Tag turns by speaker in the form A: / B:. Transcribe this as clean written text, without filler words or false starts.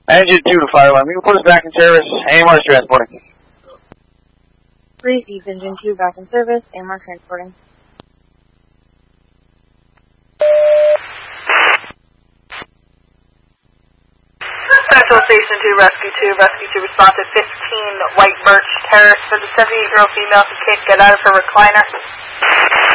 A: Engine 2 to Fireline. We can put us back in service. AMR's transporting.
B: Receive Engine 2 back in service. AMR transporting.
C: Central Station 2, Rescue 2. Rescue 2 respond to 15 White Birch Terrace for the 78-year-old female who can't get out of her recliner.